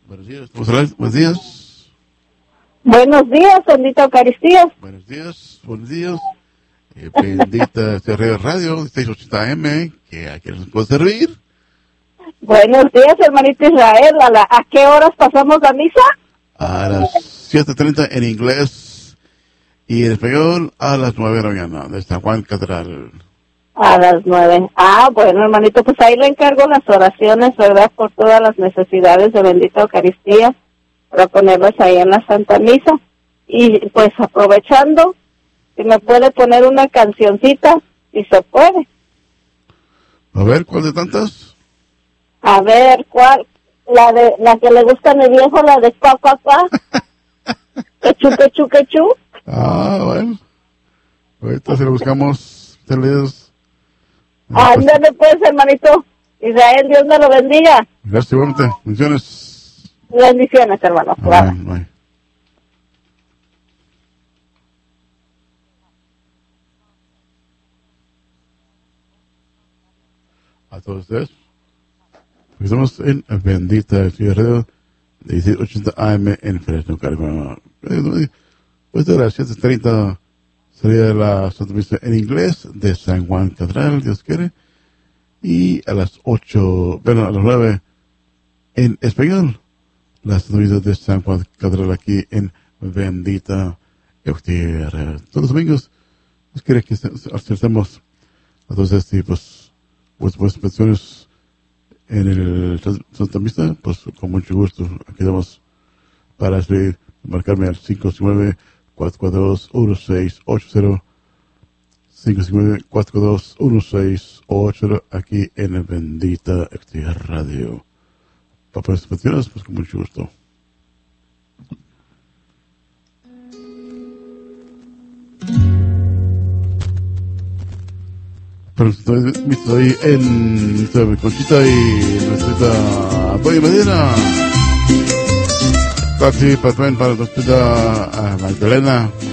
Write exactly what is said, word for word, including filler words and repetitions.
Buenos días. Buenos días. Buenos días, bendita Eucaristía. Buenos días, buenos días. Eh, bendita Radio Radio, seiscientos ochenta A M, que a quienes nos puede servir. Buenos días, hermanito Israel. ¿A, la, ¿A qué horas pasamos la misa? A las siete treinta en inglés y en español a las nueve de la mañana de San Juan Catedral. A las nueve. Ah, bueno, hermanito, pues ahí le encargo las oraciones, ¿verdad? Por todas las necesidades de bendita Eucaristía, para ponerlas ahí en la Santa Misa. Y pues aprovechando, si me puede poner una cancioncita, si se puede. A ver, ¿cuál de tantas? A ver, ¿cuál? La de la que le gusta a mi viejo, la de cuá, cuá, cuá. Quechú, quechú, quechú. Ah, bueno. Ahorita si lo buscamos, te lees. Ándale pues, hermanito Israel, Dios me lo bendiga. Gracias, igualmente. Bendiciones. Bendiciones, hermano. Claro. Amén, amén. A todos ustedes. Estamos en Bendita Radio de diecisiete ochenta A M en Fresno, California. Pues de las siete treinta sería la Santa Misa en inglés de San Juan Catedral, Dios quiere. Y a las ocho, bueno, a las nueve en español, la Santa Misa de San Juan Catedral aquí en Bendita Eucaristía. Todos los domingos, Dios quiere que acertemos a todos estos tipos, vuestras peticiones en el Santa Misa, pues con mucho gusto. Aquí damos para escribir, marcarme al cinco cinco nueve, cuatro cuatro dos, uno seis ocho cero, cinco cinco nueve, cuatro cuatro dos, uno seis ocho cero, aquí en el Bendita Eucaristía Radio. Para estas peticiones, pues con mucho gusto. Pero estoy, estoy en estoy Conchita y nuestra Apoyo Medina. Taxi, Patman para nuestra Magdalena.